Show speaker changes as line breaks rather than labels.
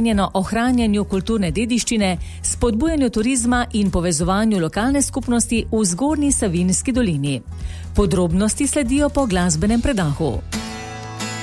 namenjeno ohranjanju kulturne dediščine, spodbujanju turizma in povezovanju lokalne skupnosti v Zgornji Savinjski dolini. Podrobnosti sledijo po glasbenem predahu.